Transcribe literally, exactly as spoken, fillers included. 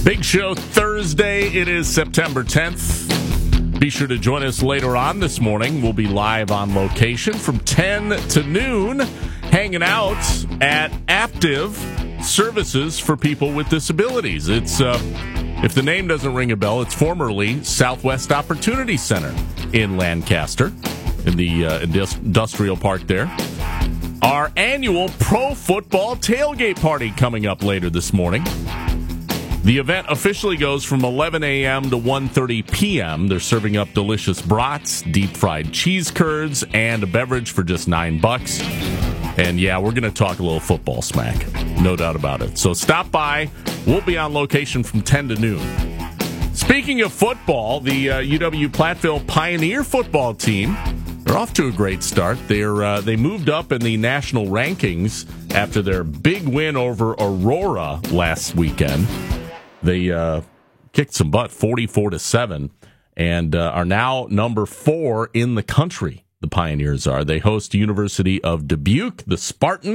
Big Show Thursday. It is September tenth. Be sure to join us later on this morning. We'll be live on location from ten to noon, hanging out at Aptive Services for People with Disabilities. It's, uh, if the name doesn't ring a bell, it's formerly Southwest Opportunity Center in Lancaster, in the uh, industrial park there. Our annual Pro Football Tailgate Party coming up later this morning. The event officially goes from eleven a.m. to one thirty p.m. They're serving up delicious brats, deep-fried cheese curds, and a beverage for just nine bucks. And yeah, we're going to talk a little football smack. No doubt about it. So stop by. We'll be on location from ten to noon. Speaking of football, the uh, U W-Platteville Pioneer football team, they're off to a great start. They're uh, they moved up in the national rankings after their big win over Aurora last weekend. They uh, kicked some butt, forty-four to seven, and uh, are now number four in the country. The Pioneers are. They host University of Dubuque, the Spartans.